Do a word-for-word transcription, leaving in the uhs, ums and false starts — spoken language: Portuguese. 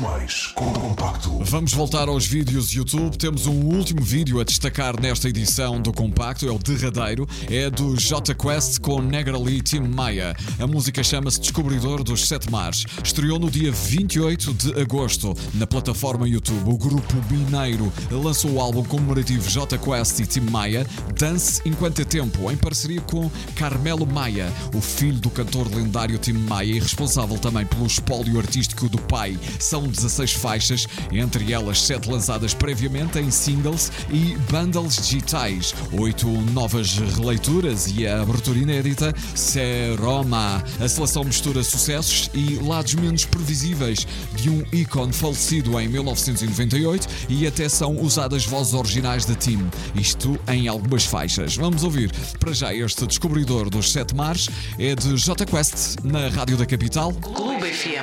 mais com o Compacto. Vamos voltar aos vídeos YouTube. Temos um último vídeo a destacar nesta edição do Compacto, é o derradeiro, é do Jota Quest com Negrali Tim Maia. A música chama-se Descobridor dos Sete Mares. Estreou no dia vinte e oito de agosto na plataforma YouTube. O grupo mineiro lançou o álbum comemorativo Jota Quest e Tim Maia, Dance Enquanto é Tempo, em parceria com Carmelo Maia, o filho do cantor lendário Tim Maia e responsável também pelo espólio artístico do pai. São dezasseis faixas, entre elas sete lançadas previamente em singles e bundles digitais, oito novas releituras e a abertura inédita Seroma. A seleção mistura sucessos e lados menos previsíveis de um ícone falecido em mil novecentos e noventa e oito e até são usadas vozes originais da Tim, isto em algumas faixas. Vamos ouvir para já este Descobridor dos Sete Mares, é de Jota Quest na Rádio da Capital. Clube F M.